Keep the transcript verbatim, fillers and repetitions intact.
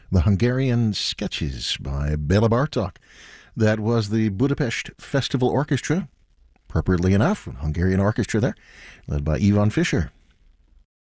the Hungarian Sketches by Bela Bartok. That was the Budapest Festival Orchestra, appropriately enough, Hungarian orchestra there, led by Ivan Fischer.